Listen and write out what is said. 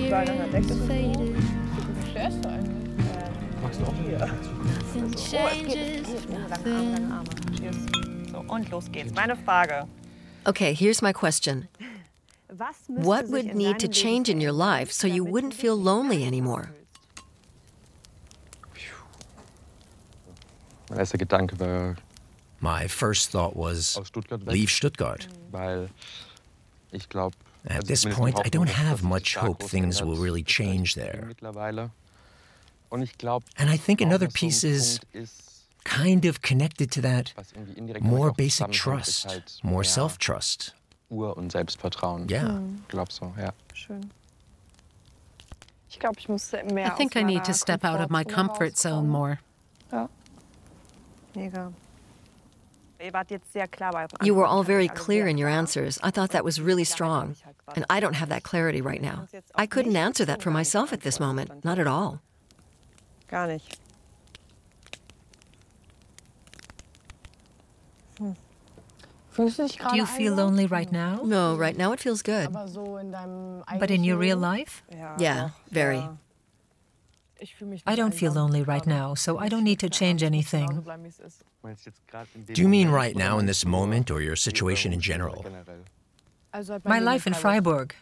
überall nach einer Decke suchen. Wie schläfst du eigentlich? Magst du auch? Hier. Oh, es geht. Lange Arme. Cheers. So, und los geht's. Meine Frage. Okay, here's my question. What would need to change in your life so you wouldn't feel lonely anymore? Mein erster Gedanke war My first thought was, aus Stuttgart weg, leave Stuttgart. weil ich glaube, At this point, I don't have much hope things will really change there. mittlerweile. Und ich glaube, And I think another auch noch so ein piece is Punkt ist, kind of connected to that was irgendwie indirekt more damit auch basic zusammenhängt, ist trust, halt more mehr self-trust. Ur- und Selbstvertrauen. Yeah. Ich glaube so, ja. Schön. Ich glaube, ich muss mehr I think I need to step out of my comfort zone more. Ja. Mega. Ihr wart jetzt sehr klar bei You were all very clear in your answers. I thought that was really strong. And I don't have that clarity right now. I couldn't answer that for myself at this moment. Not at all. Gar nicht. Fühlst du dich gerade Do you feel lonely right now? No, right now it feels good. Aber so in deinem But in your real eigentlichen life? Leben? Yeah, doch, very. ja. Ich fühl mich I nicht don't feel einsam, lonely right aber now, so I ich don't need to möchte change einfach genauso anything. bleiben, wie es ist. Meinst du jetzt gerade in dem Do you mean Moment right oder now in meinst this du nur moment or your situation in oder general? generell? Also halt My Leben in life in Freiburg.